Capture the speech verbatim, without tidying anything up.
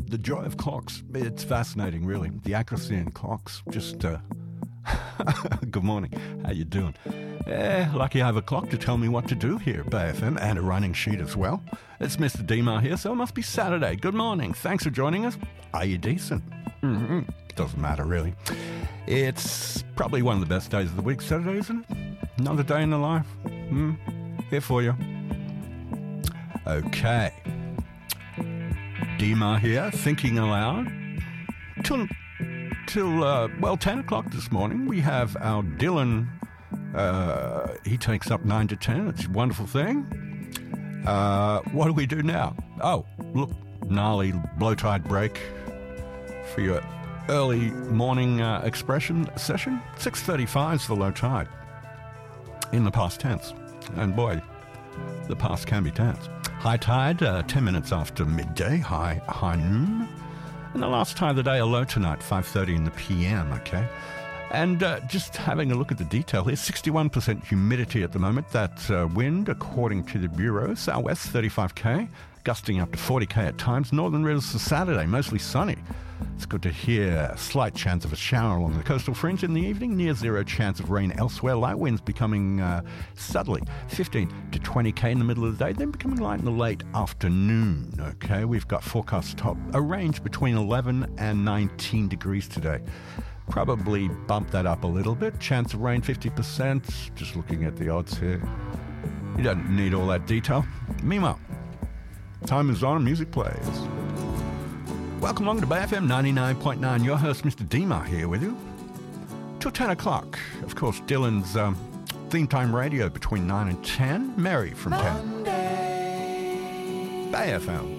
the joy of clocks. It's fascinating, really. The accuracy in clocks. Just, uh, good morning. How you doing? Eh, lucky I have a clock to tell me what to do here at Bay F M, and a running sheet as well. It's Mister Demar here, so it must be Saturday. Good morning. Thanks for joining us. Are you decent? Mm-hmm. Doesn't matter, really. It's probably one of the best days of the week, Saturday, isn't it? Another day in the life. Mm, here for you. Okay. Demar here, thinking aloud. Till, till uh, well, ten o'clock this morning, we have our Dylan. Uh, he takes up nine to ten. It's a wonderful thing. Uh, what do we do now? Oh, look, gnarly blow tide break for your early morning uh, expression session. six thirty-five is the low tide in the past tense. And boy, the past can be tense. High tide, uh, ten minutes after midday, high high noon. And the last tide of the day, a low tonight, five thirty in the p m, okay? And uh, just having a look at the detail here, sixty-one percent humidity at the moment. That uh, wind, according to the Bureau, southwest thirty-five k, gusting up to forty k at times. Northern rivers for Saturday, mostly sunny. It's good to hear. Slight chance of a shower along the coastal fringe in the evening. Near zero chance of rain elsewhere. Light winds becoming uh, subtly fifteen to twenty k in the middle of the day, then becoming light in the late afternoon. Okay, we've got forecast top a range between eleven and nineteen degrees today. Probably bump that up a little bit. Chance of rain fifty percent. Just looking at the odds here. You don't need all that detail. Meanwhile, time is on, music plays. Welcome along to Bay F M ninety-nine point nine. Your host, Mister Demar, here with you. Till ten o'clock. Of course, Dylan's um, theme time radio between nine and ten. Mary from ten. Bay F M.